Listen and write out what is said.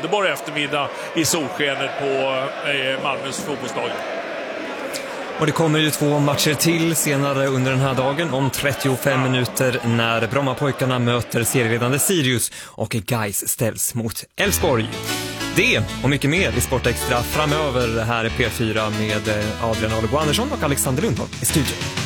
underbar eftermiddag i solskenet på Malmös fotbollsstadion. Och det kommer ju 2 matcher till senare under den här dagen om 35 minuter när Brommapojkarna möter serieledande Sirius och Gais ställs mot Elfsborg. Det och mycket mer i Sportextra framöver här i P4 med Adrian Alego Andersson och Alexander Lundholm i studion.